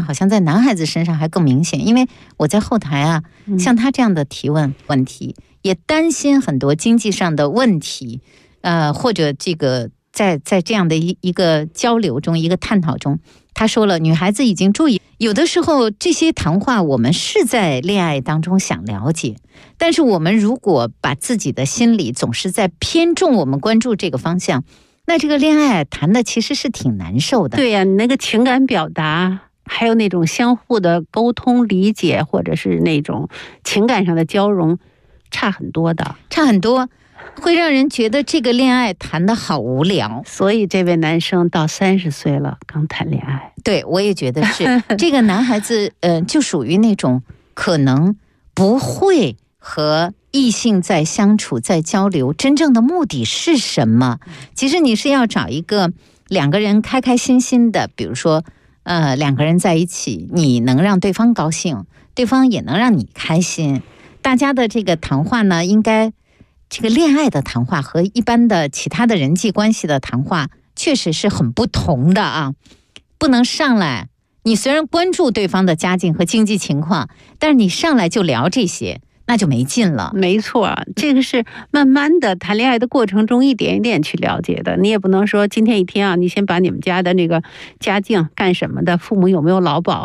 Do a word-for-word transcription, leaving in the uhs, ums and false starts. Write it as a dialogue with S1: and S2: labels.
S1: 好像在男孩子身上还更明显，因为我在后台啊，像他这样的提问问题，也担心很多经济上的问题，呃，或者这个在在这样的一一个交流中，一个探讨中，他说了，女孩子已经注意，有的时候这些谈话我们是在恋爱当中想了解，但是我们如果把自己的心理总是在偏重我们关注这个方向，那这个恋爱谈的其实是挺难受的。
S2: 对呀、啊，你那个情感表达，还有那种相互的沟通理解，或者是那种情感上的交融，差很多的，
S1: 差很多，会让人觉得这个恋爱谈得好无聊。
S2: 所以这位男生到三十岁了刚谈恋爱，
S1: 对，我也觉得是这个男孩子，呃，就属于那种可能不会和异性在相处、在交流，真正的目的是什么？其实你是要找一个两个人开开心心的，比如说，呃，两个人在一起，你能让对方高兴，对方也能让你开心。大家的这个谈话呢，应该这个恋爱的谈话和一般的其他的人际关系的谈话，确实是很不同的啊。不能上来，你虽然关注对方的家境和经济情况，但是你上来就聊这些，那就没劲了。
S2: 没错，这个是慢慢的谈恋爱的过程中一点一点去了解的。你也不能说今天一天啊，你先把你们家的那个家境干什么的，父母有没有劳保